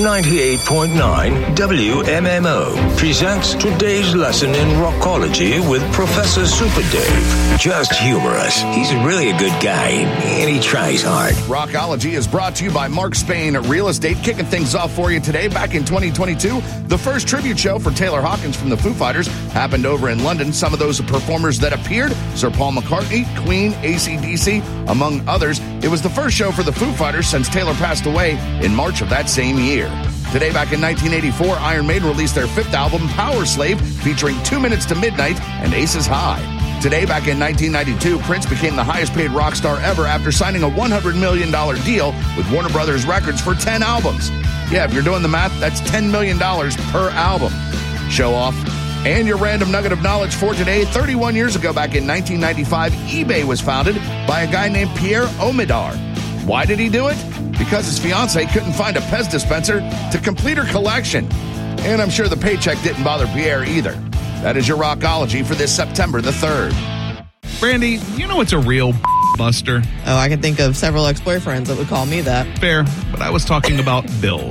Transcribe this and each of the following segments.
98.9 WMMO presents today's lesson in rockology with Professor Super Dave. Just humorous. He's really a good guy, and he tries hard. Rockology is brought to you by Mark Spain Real Estate, kicking things off for you today. Back in 2022, the first tribute show for Taylor Hawkins from the Foo Fighters happened over in London. Some of those performers that appeared, Sir Paul McCartney, Queen, AC/DC, among others. It was the first show for the Foo Fighters since Taylor passed away in March of that same year. Today, back in 1984, Iron Maiden released their fifth album, Power Slave, featuring 2 Minutes to Midnight and Aces High. Today, back in 1992, Prince became the highest-paid rock star ever after signing a $100 million deal with Warner Brothers Records for 10 albums. Yeah, if you're doing the math, that's $10 million per album. Show off. And your random nugget of knowledge for today, 31 years ago, back in 1995, eBay was founded by a guy named Pierre Omidyar. Why did he do it? Because his fiancée couldn't find a Pez dispenser to complete her collection. And I'm sure the paycheck didn't bother Pierre either. That is your Rockology for this September the 3rd. Brandy, you know what's a real buster? Oh, I can think of several ex-boyfriends that would call me that. Fair, but I was talking about bills.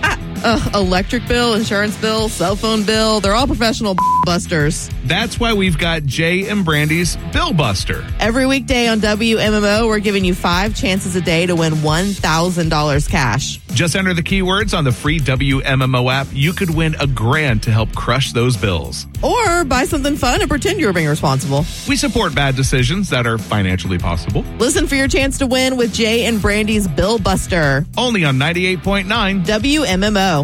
Electric bill, insurance bill, cell phone bill, they're all professional busters. That's why we've got Jay and Brandy's Bill Buster. Every weekday on WMMO, we're giving you 5 chances a day to win $1,000 cash. Just enter the keywords on the free WMMO app. You could win $1,000 to help crush those bills. Or buy something fun and pretend you're being responsible. We support bad decisions that are financially possible. Listen for your chance to win with Jay and Brandy's Bill Buster. Only on 98.9 WMMO.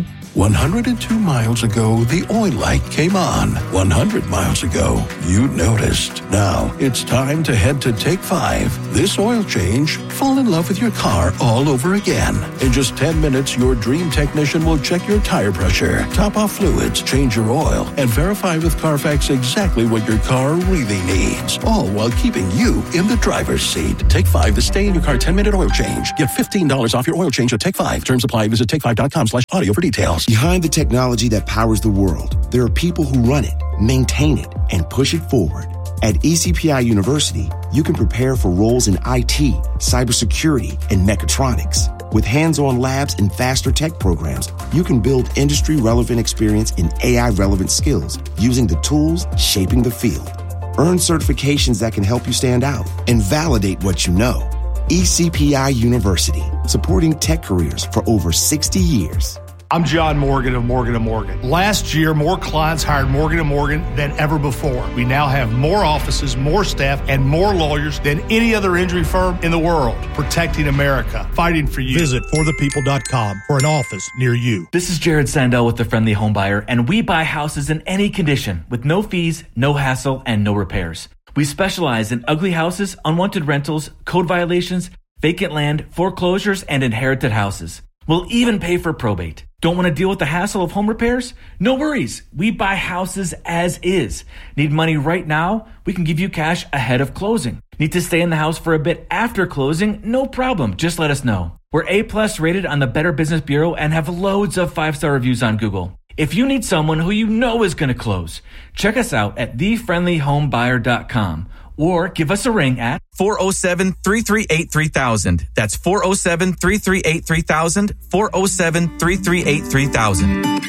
102 miles ago, the oil light came on. 100 miles ago, you noticed. Now, it's time to head to Take 5. This oil change, fall in love with your car all over again. In just 10 minutes, your dream technician will check your tire pressure, top off fluids, change your oil, and verify with Carfax exactly what your car really needs. All while keeping you in the driver's seat. Take 5, the stay-in-your-car 10-minute oil change. Get $15 off your oil change at Take 5. Terms apply. Visit take5.com/audio for details. Behind the technology that powers the world, there are people who run it, maintain it, and push it forward. At ECPI University, you can prepare for roles in IT, cybersecurity, and mechatronics. With hands-on labs and faster tech programs, you can build industry-relevant experience in AI-relevant skills using the tools shaping the field. Earn certifications that can help you stand out and validate what you know. ECPI University, supporting tech careers for over 60 years. I'm John Morgan of Morgan & Morgan. Last year, more clients hired Morgan & Morgan than ever before. We now have more offices, more staff, and more lawyers than any other injury firm in the world. Protecting America. Fighting for you. Visit forthepeople.com for an office near you. This is Jared Sandell with The Friendly Home Buyer, and we buy houses in any condition with no fees, no hassle, and no repairs. We specialize in ugly houses, unwanted rentals, code violations, vacant land, foreclosures, and inherited houses. We'll even pay for probate. Don't want to deal with the hassle of home repairs? No worries. We buy houses as is. Need money right now? We can give you cash ahead of closing. Need to stay in the house for a bit after closing? No problem. Just let us know. We're A+ rated on the Better Business Bureau and have loads of 5-star reviews on Google. If you need someone who you know is going to close, check us out at thefriendlyhomebuyer.com. Or give us a ring at 407-338-3000. That's 407-338-3000, 407-338-3000.